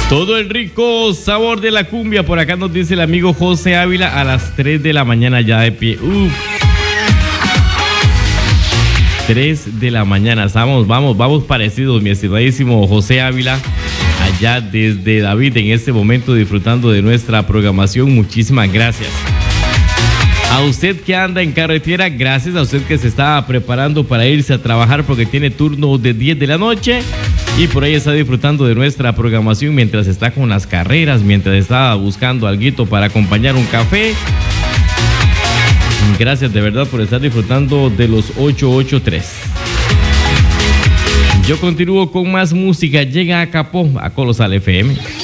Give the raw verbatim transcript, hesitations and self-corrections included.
Todo el rico sabor de la cumbia. Por acá nos dice el amigo José Ávila a las tres de la mañana ya de pie. Uf. tres de la mañana. Estamos, vamos, vamos parecidos, mi estimadísimo José Ávila. Allá desde David en este momento disfrutando de nuestra programación. Muchísimas gracias. A usted que anda en carretera, gracias. A usted que se está preparando para irse a trabajar porque tiene turno de diez de la noche y por ahí está disfrutando de nuestra programación mientras está con las carreras, mientras está buscando alguito para acompañar un café. Gracias de verdad por estar disfrutando de los ocho ocho tres. Yo continúo con más música. Llega a Capó, a Colosal F M.